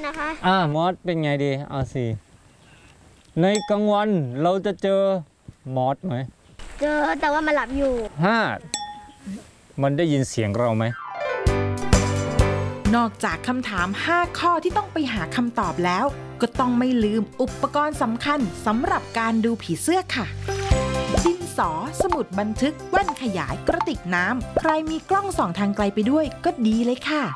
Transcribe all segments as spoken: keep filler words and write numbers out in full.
นะคะอ่ามอสเป็นไงดีเอาสิในกลางวันเราจะเจอมอสไหมเจอแต่ว่ามันหลับอยู่ห้ามันได้ยินเสียงเราไหมนอกจากคำถามห้าข้อที่ต้องไปหาคำตอบแล้วก็ต้องไม่ลืมอุปกรณ์สำคัญสำหรับการดูผีเสื้อค่ะดินสอสมุดบันทึกแว่นขยายกระติกน้ำใครมีกล้องส่องทางไกลไปด้วยก็ดีเลยค่ะ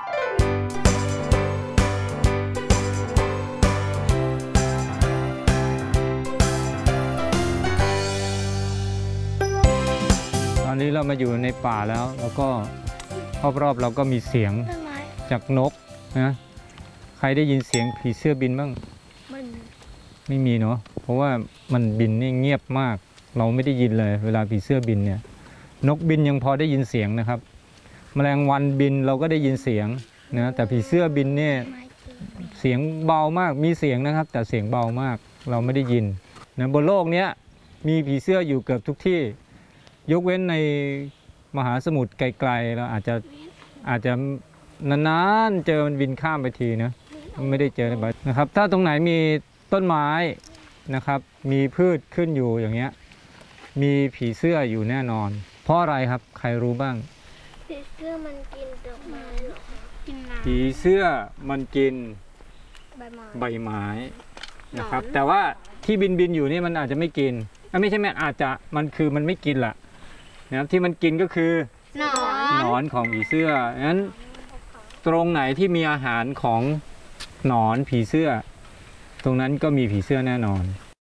ตอนนี้เรามาอยู่ในป่าแล้วแล้วก็รอบๆเราก็มีเสียงจากนกนะใครได้ยินเสียงผีเสื้อบินบ้างไม่มีเนาะเพราะว่ามันบินนี่เงียบมากเราไม่ได้ยินเลยเวลาผีเสื้อบินเนี่ยนกบินยังพอได้ยินเสียงนะครับแมลงวันบินเราก็ได้ยินเสียงนะแต่ผีเสื้อบินเนี่ยเสียงเบามากมีเสียงนะครับแต่เสียงเบามากเราไม่ได้ยินนะบนโลกนี้มีผีเสื้ออยู่เกือบทุกที่ยกเว้นในมหาสมุทรไกลๆเราอาจจะอาจจะนานๆเจอมันบินข้ามไปทีนะไม่ได้เจอนะครับถ้าตรงไหนมีต้นไม้นะครับมีพืชขึ้นอยู่อย่างเงี้ยมีผีเสื้ออยู่แน่นอนเพราะอะไรครับใครรู้บ้างผีเสื้อมันกินดอกไม้หรอกินน้ำผีเสื้อมันกินใบไม้ใบไม้นะครับแต่ว่าที่บินบินอยู่นี่มันอาจจะไม่กินไม่ใช่แม่อาจจะมันคือมันไม่กินแหละนะครับที่มันกินก็คือหนอนหนอนของผีเสื้องั้นตรงไหนที่มีอาหารของหนอนผีเสื้อตรงนั้นก็มีผีเสื้อแน่นอน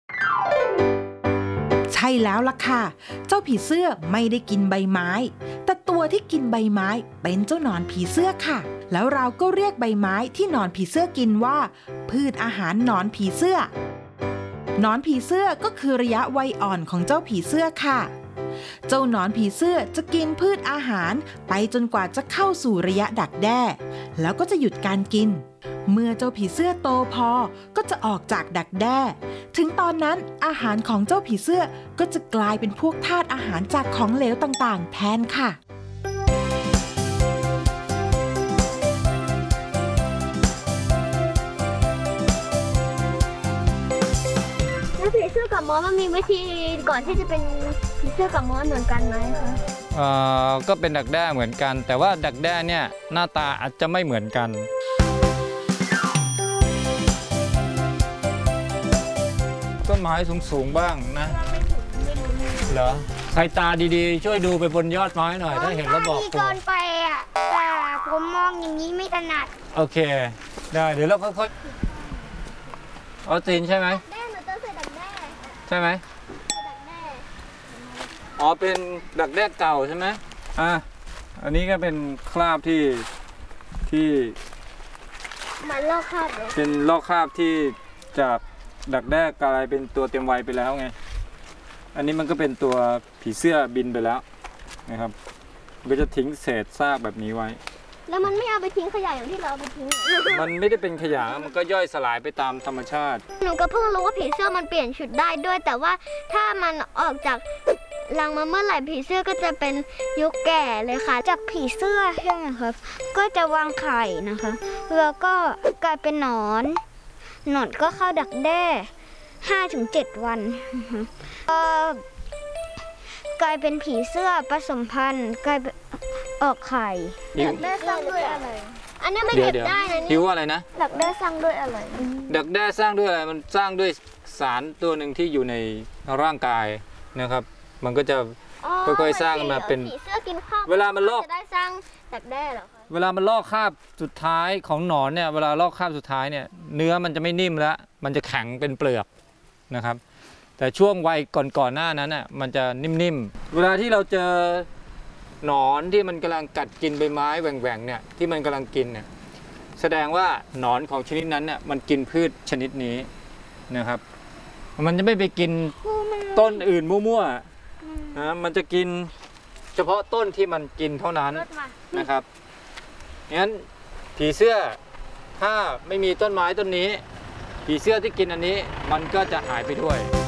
ใช่แล้วล่ะค่ะเจ้าผีเสื้อไม่ได้กินใบไม้แต่ตัวที่กินใบไม้เป็นเจ้าหนอนผีเสื้อค่ะแล้วเราก็เรียกใบไม้ที่หนอนผีเสื้อกินว่าพืชอาหารหนอนผีเสื้อหนอนผีเสื้อก็คือระยะวัยอ่อนของเจ้าผีเสื้อค่ะเจ้าหนอนผีเสื้อจะกินพืชอาหารไปจนกว่าจะเข้าสู่ระยะดักแด้แล้วก็จะหยุดการกินเมื่อเจ้าผีเสื้อโตพอก็จะออกจากดักแด้ถึงตอนนั้นอาหารของเจ้าผีเสื้อก็จะกลายเป็นพวกธาตุอาหารจากของเหลวต่างๆแทนค่ะแล้วผีเสื้อกับมอสมันมีวิธีก่อนที่จะเป็นผีเสื้อกับมอสเหมือนกันไหมคะเอ่อก็เป็นดักแด้เหมือนกันแต่ว่าดักแด้เนี่ยหน้าตาอาจจะไม่เหมือนกันต้นไม้สูงๆบ้างนะเหรอใครตาดีๆช่วยดูไปบนยอดไม้หน่อยถ้าเห็นแล้วบอกตัวไปอ่ะแต่ผมมองอย่างนี้ไม่ถนัดโอเคได้เดี๋ยวเราค่อยๆเอาตีนใช่ไหมแด้หนูต้องใส่ดักแด้ใช่ไหมดักแด้อ๋อเป็นดักแด้เก่าใช่ไหมอ่ะอันนี้ก็เป็นคราบที่ที่มันลอกคราบเลยเป็นลอกคราบที่จากดักแด้กลายเป็นตัวเต็มวัยไปแล้วไงอันนี้มันก็เป็นตัวผีเสื้อบินไปแล้วนะครับมันก็จะทิ้งเศษซากแบบนี้ไว้แล้วมันไม่เอาไปทิ้งขยะอย่างที่เราเอาไปทิ้งมันไม่ได้เป็นขยะมันก็ย่อยสลายไปตามธรรมชาติหนูก็เพิ่งรู้ว่าผีเสื้อมันเปลี่ยนชุดได้ด้วยแต่ว่าถ้ามันออกจากรังมาเมื่อไหร่ผีเสื้อก็จะเป็นยุคแก่เลยค่ะจากผีเสื้อใช่ไหมครับก็จะวางไข่นะคะแล้วก็กลายเป็นหนอนหนอนก็เข้าดักแด้ห้าถึงเจ็ดวันก็กลายเป็นผีเสื้อผสมพันธุ์กลายออกไข่ดักแด้สร้างด้วยอะไรอันนี้ไม่เก็บได้นะนี่ว่าอะไรนะดักแด้สร้างด้วยอะไรดักแด้สร้างด้วยอะไรมันสร้างด้วยสารตัวหนึ่งที่อยู่ในร่างกายนะครับมันก็จะค่อยๆสร้างมาเป็นผีเสื้อกินข้าวเวลามันลอกจะได้สร้างดักแด้เหรอเวลามันลอกคราบสุดท้ายของหนอนเนี่ยเวลาลอกคราบสุดท้ายเนี่ยเนื้อมันจะไม่นิ่มแล้วมันจะแข็งเป็นเปลือกนะครับแต่ช่วงวัยก่อนๆหน้านั้นน่ะมันจะนิ่มๆเวลาที่เราเจอหนอนที่มันกำลังกัดกินใบไม้แหว่งๆเนี่ยที่มันกำลังกินเนี่ยแสดงว่าหนอนของชนิดนั้นเนี่ยมันกินพืชชนิดนี้นะครับมันจะไม่ไปกินต้นอื่นมั่วๆนะมันจะกินเฉพาะต้นที่มันกินเท่านั้นนะครับงั้นผีเสื้อถ้าไม่มีต้นไม้ต้นนี้ผีเสื้อที่กินอันนี้มันก็จะหายไปด้วย